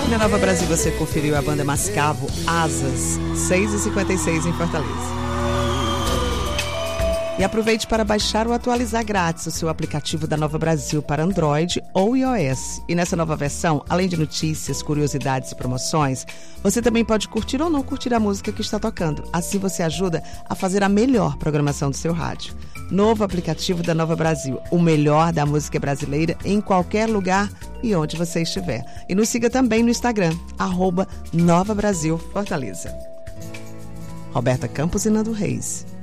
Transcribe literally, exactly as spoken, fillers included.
Na Nova Brasil você conferiu a banda Mascavo, Asas, seis e cinquenta e seis em Fortaleza. E aproveite para baixar ou atualizar grátis o seu aplicativo da Nova Brasil para Android ou iOS. E nessa nova versão, além de notícias, curiosidades e promoções, você também pode curtir ou não curtir a música que está tocando. Assim você ajuda a fazer a melhor programação do seu rádio. Novo aplicativo da Nova Brasil, o melhor da música brasileira em qualquer lugar e onde você estiver. E nos siga também no Instagram, arroba Nova Brasil Fortaleza. Roberta Campos e Nando Reis.